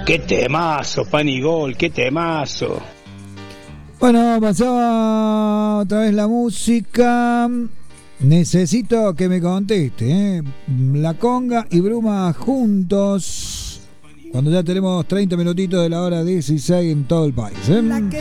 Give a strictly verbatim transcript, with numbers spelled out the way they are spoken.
Qué temazo, pan y gol, qué temazo. Bueno, pasaba otra vez la música. Necesito que me conteste, ¿eh? La Conga y Bruma juntos. Cuando ya tenemos treinta minutitos de la hora dieciséis en todo el país, ¿eh?